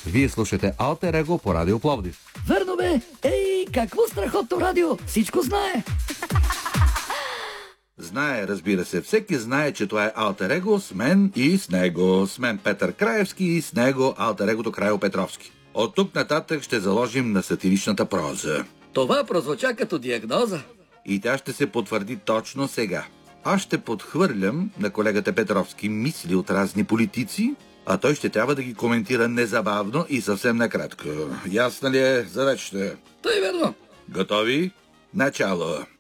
Вие слушате Алтер Его по Радио Пловдив. Верно бе! Ей, какво страхотно радио! Всичко знае! Знае, разбира се. Всеки знае, че това е Алтер Его с мен и с него. С мен Петър Краевски и с него Алтер Егото Крайо Петровски. От тук нататък ще заложим на сатиричната проза. Това прозвуча като диагноза. И тя ще се потвърди точно сега. Аз ще подхвърлям на колегата Петровски мисли от разни политици, а той ще трябва да ги коментира незабавно и съвсем накратко. Ясна ли е задачата? Тъй верно. Готови? Начало!